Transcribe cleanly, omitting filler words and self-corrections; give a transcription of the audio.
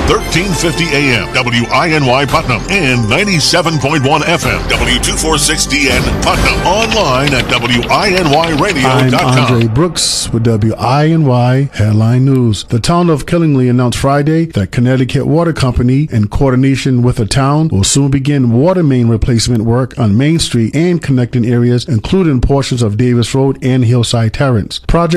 1350 AM, WINY Putnam, and 97.1 FM, W246DN Putnam. Online at WINYradio.com. I'm Andre Brooks with WINY Headline News. The town of Killingley announced Friday that Connecticut Water Company, in coordination with the town, will soon begin water main replacement work on Main Street and connecting areas, including portions of Davis Road and Hillside Terrace. Project